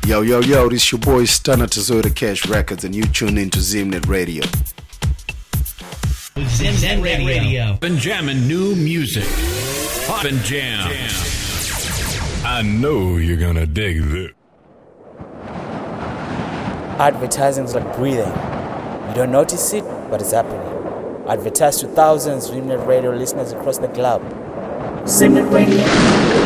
Yo, this your boy Stunner Tezoida Cash Records, and you tune into Zimnet Radio. Zimnet Radio. Been jamming new music. Pop and jam. I know you're gonna dig this. Advertising is like breathing. You don't notice it, but it's happening. Advertise to thousands of Zimnet Radio listeners across the globe. Zimnet Radio.